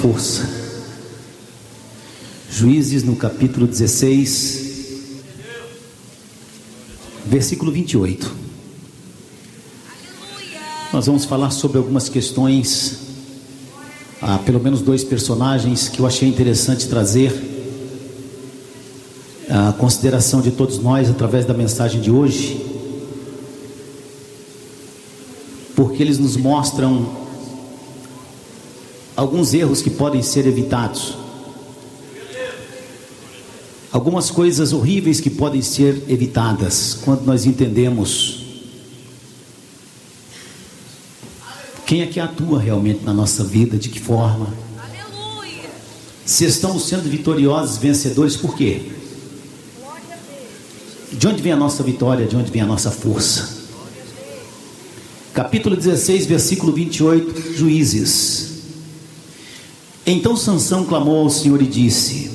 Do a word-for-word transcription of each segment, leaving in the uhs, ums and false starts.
força. Juízes no capítulo dezesseis, versículo vinte e oito. Nós vamos falar sobre algumas questões, ah, pelo menos dois personagens que eu achei interessante trazer a consideração de todos nós através da mensagem de hoje, porque eles nos mostram alguns erros que podem ser evitados, algumas coisas horríveis que podem ser evitadas quando nós entendemos quem é que atua realmente na nossa vida, de que forma. Aleluia. Se estamos sendo vitoriosos, vencedores, por quê? De onde vem a nossa vitória? De onde vem a nossa força? Capítulo dezesseis, versículo vinte e oito, Juízes. Então Sansão clamou ao Senhor e disse: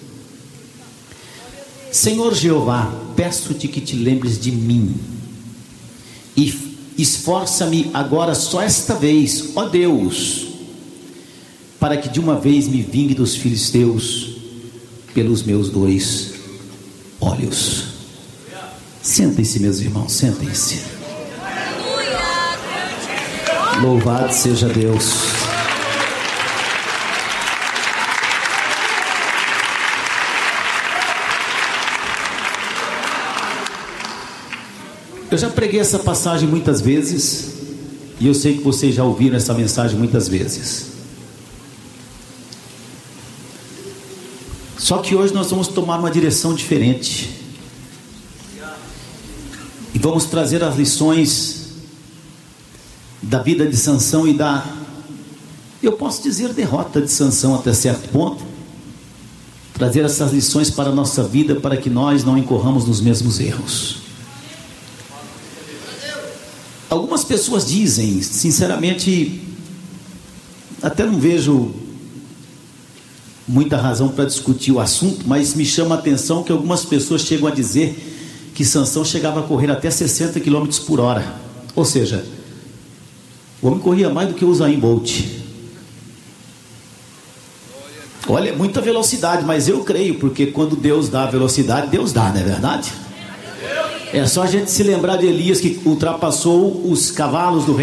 Senhor Jeová, peço-te que te lembres de mim e esforça-me agora só esta vez, ó Deus, para que de uma vez me vingue dos filisteus pelos meus dois olhos. Sentem-se, meus irmãos, sentem-se. Louvado seja Deus. Eu já preguei essa passagem muitas vezes, e eu sei que vocês já ouviram essa mensagem muitas vezes. Só que hoje nós vamos tomar uma direção diferente, e vamos trazer as lições da vida de Sansão e da, eu posso dizer, derrota de Sansão até certo ponto. Trazer essas lições para a nossa vida, para que nós não incorramos nos mesmos erros. Algumas pessoas dizem, sinceramente, até não vejo muita razão para discutir o assunto, mas me chama a atenção que algumas pessoas chegam a dizer que Sansão chegava a correr até sessenta quilômetros por hora. Ou seja, o homem corria mais do que o Usain Bolt. Olha, é muita velocidade, mas eu creio, porque quando Deus dá velocidade, Deus dá, não é verdade? É só a gente se lembrar de Elias, que ultrapassou os cavalos do rei